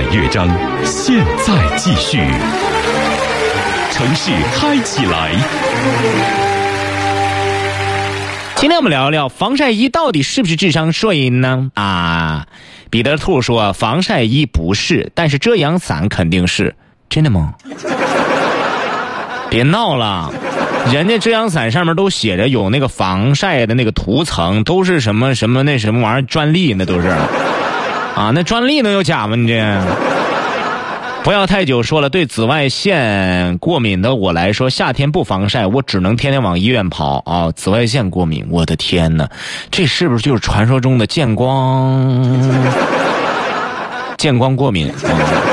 乐章，现在继续。城市嗨起来！ 今天我们聊聊防晒衣到底是不是智商税呢？彼得兔说防晒衣不是，但是遮阳伞肯定是。真的吗？别闹了，人家遮阳伞上面都写着有那个防晒的那个涂层，都是什么什么那什么玩意儿专利，那都是那专利能有假吗？你这不要太久说了，对紫外线过敏的我来说，夏天不防晒，我只能天天往医院跑紫外线过敏，我的天哪，这是不是就是传说中的见光过敏